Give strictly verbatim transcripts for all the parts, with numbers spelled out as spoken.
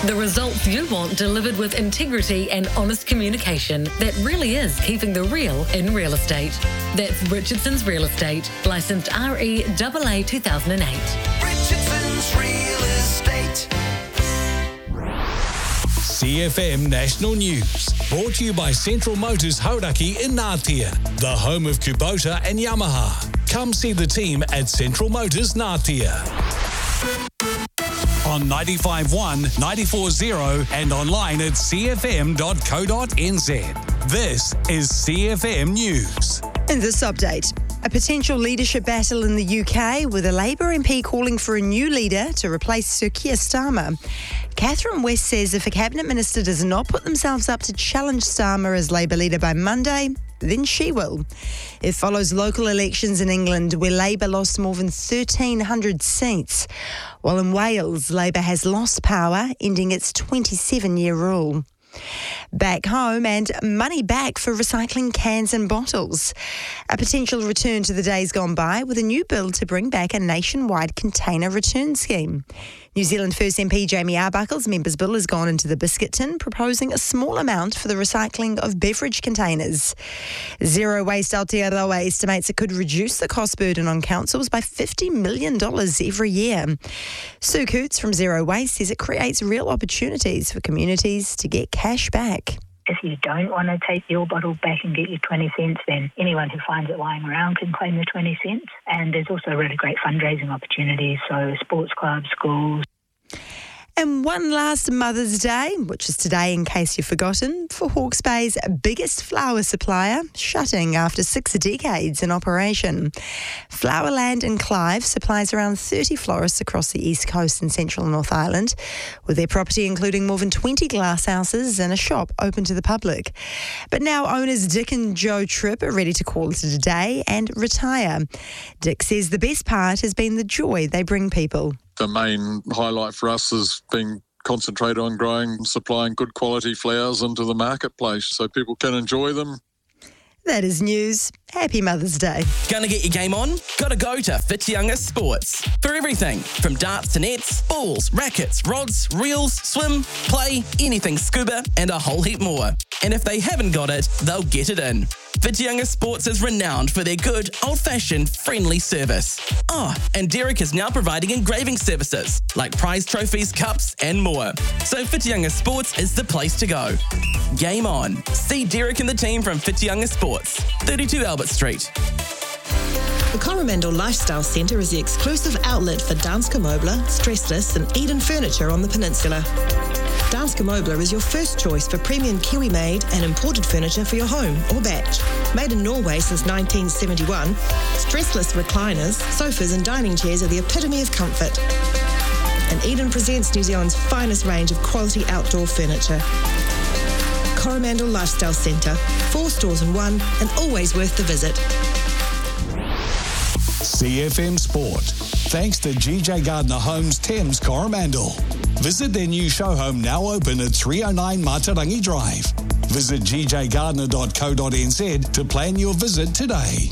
The results you want delivered with integrity and honest communication that really is keeping the real in real estate. That's Richardson's Real Estate, licensed R E A A two thousand eight. Richardson's Real Estate. C F M National News, brought to you by Central Motors Hauraki in Ngātea, the home of Kubota and Yamaha. Come see the team at Central Motors Ngātea. On ninety-five point one, ninety-four point zero and online at c f m dot co dot n z. This is C F M News. In this update, a potential leadership battle in the U K with a Labour M P calling for a new leader to replace Sir Keir Starmer. Catherine West says if a Cabinet Minister does not put themselves up to challenge Starmer as Labour leader by Monday, then she will. It follows local elections in England where Labour lost more than thirteen hundred seats, while in Wales, Labour has lost power, ending its twenty-seven-year rule. Back home, and money back for recycling cans and bottles. A potential return to the days gone by with a new bill to bring back a nationwide container return scheme. New Zealand First M P Jamie Arbuckle's members' bill has gone into the biscuit tin, proposing a small amount for the recycling of beverage containers. Zero Waste Aotearoa estimates it could reduce the cost burden on councils by fifty million dollars every year. Sue Coots from Zero Waste says it creates real opportunities for communities to get cash back. If you don't want to take your bottle back and get your twenty cents, then anyone who finds it lying around can claim the twenty cents. And there's also really great fundraising opportunities, so sports clubs, schools. And one last Mother's Day, which is today in case you've forgotten, for Hawke's Bay's biggest flower supplier, shutting after six decades in operation. Flowerland in Clive supplies around thirty florists across the east coast and central North Island, with their property including more than twenty glasshouses and a shop open to the public. But now owners Dick and Joe Tripp are ready to call it a day and retire. Dick says the best part has been the joy they bring people. The main highlight for us has been concentrated on growing and supplying good quality flowers into the marketplace so people can enjoy them. That is news. Happy Mother's Day. Gonna get your game on? Gotta go to Whitianga Sports. For everything from darts to nets, balls, rackets, rods, reels, swim, play, anything scuba, and a whole heap more. And if they haven't got it, they'll get it in. Whitianga Sports is renowned for their good, old-fashioned, friendly service. Oh, and Derek is now providing engraving services, like prize trophies, cups, and more. So Whitianga Sports is the place to go. Game on. See Derek and the team from Whitianga Sports, thirty-two Albert Street. The Coromandel Lifestyle Centre is the exclusive outlet for Danske Møbler, Stressless and Eden Furniture on the peninsula. Danske Møbler is your first choice for premium Kiwi-made and imported furniture for your home or batch. Made in Norway since nineteen seventy-one, stressless recliners, sofas and dining chairs are the epitome of comfort. And Eden presents New Zealand's finest range of quality outdoor furniture. Coromandel Lifestyle Centre, four stores in one and always worth the visit. C F M Sport, thanks to G J Gardner Homes Thames Coromandel. Visit their new show home now open at three oh nine Matarangi Drive. Visit g j gardner dot co dot n z to plan your visit today.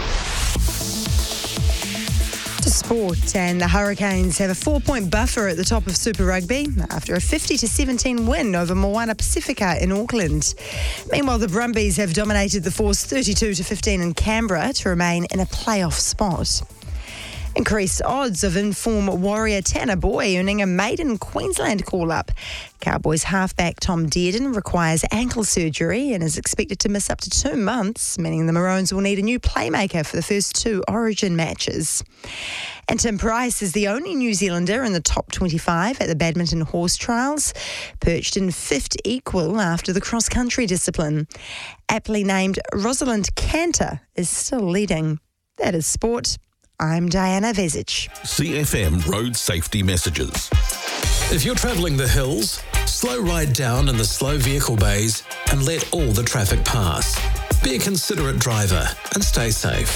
To sport, and the Hurricanes have a four-point buffer at the top of Super Rugby after a fifty to seventeen win over Moana Pacifica in Auckland. Meanwhile, the Brumbies have dominated the Force thirty-two to fifteen in Canberra to remain in a playoff spot. Increased odds of in-form warrior Tanner Boy earning a maiden Queensland call-up. Cowboys halfback Tom Dearden requires ankle surgery and is expected to miss up to two months, meaning the Maroons will need a new playmaker for the first two Origin matches. And Tim Price is the only New Zealander in the top twenty-five at the Badminton Horse Trials, perched in fifth equal after the cross-country discipline. Aptly named Rosalind Cantor is still leading. That is sport. I'm Diana Vezic. C F M Road Safety Messages. If you're travelling the hills, slow right down in the slow vehicle bays and let all the traffic pass. Be a considerate driver and stay safe.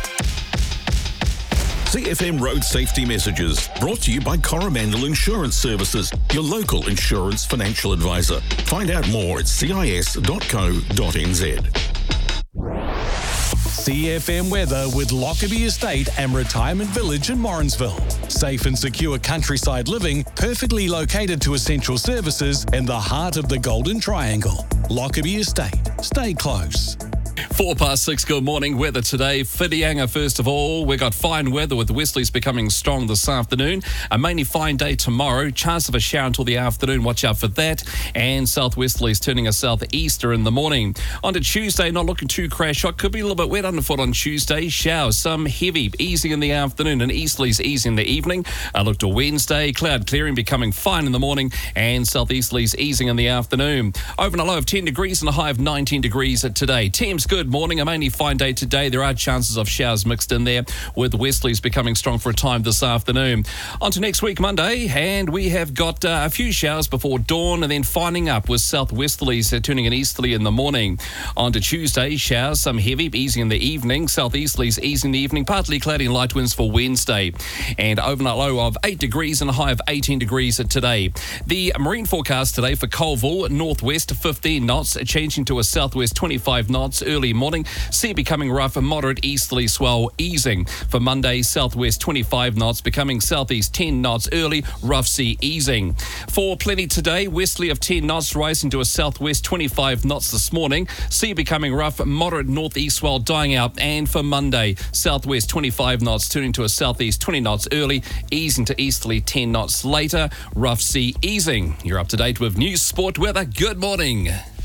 C F M Road Safety Messages, brought to you by Coromandel Insurance Services, your local insurance financial advisor. Find out more at c i s dot co dot n z. C F M weather with Lockerbie Estate and Retirement Village in Morrinsville. Safe and secure countryside living, perfectly located to essential services in the heart of the Golden Triangle. Lockerbie Estate. Stay close. Four past six, good morning. Weather today. Whitianga, first of all. We've got fine weather with Wesley's becoming strong this afternoon. A mainly fine day tomorrow. Chance of a shower until the afternoon. Watch out for that. And southwesterlies turning a southeaster in the morning. On to Tuesday, not looking too crash hot. Could be a little bit wet underfoot on Tuesday. Showers, some heavy, easing in the afternoon and easterlies easing in the evening. I look to Wednesday. Cloud clearing, becoming fine in the morning and southeasterlies easing in the afternoon. Over and a low of ten degrees and a high of nineteen degrees today. Thames, good morning. A mainly fine day today. There are chances of showers mixed in there with Westerlies becoming strong for a time this afternoon. On to next week, Monday, and we have got uh, a few showers before dawn and then finding up with southwesterlies uh, turning an easterly in the morning. On to Tuesday, showers, some heavy, easing in the evening. Southeasterlies easing in the evening, partly cloudy and light winds for Wednesday. And overnight low of eight degrees and a high of eighteen degrees today. The marine forecast today for Colville, northwest fifteen knots, changing to a southwest twenty-five knots early morning. Sea becoming rough, a moderate easterly swell easing. For Monday, southwest twenty-five knots, becoming southeast ten knots early, rough sea easing. For Plenty today, westerly of ten knots, rising to a southwest twenty-five knots this morning. Sea becoming rough, moderate northeast swell dying out. And for Monday, southwest twenty-five knots, turning to a southeast twenty knots early, easing to easterly ten knots later, rough sea easing. You're up to date with news, sport, weather. Good morning.